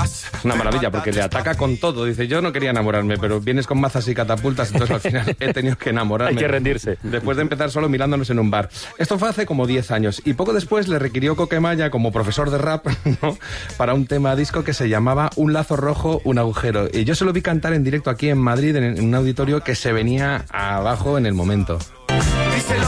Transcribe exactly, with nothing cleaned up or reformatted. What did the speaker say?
Es una maravilla porque le ataca con todo. Dice, yo no quería enamorarme, pero vienes con mazas y catapultas, entonces al final he tenido que enamorarme. Hay que rendirse. Después de empezar solo mirándonos en un bar. Esto fue hace como diez años y poco después le requirió Coquemaya como profesor de rap, ¿no?, para un tema disco que se llamaba Un lazo rojo, un agujero. Y yo se lo vi cantar en directo aquí en Madrid, en un auditorio que se venía abajo en el momento.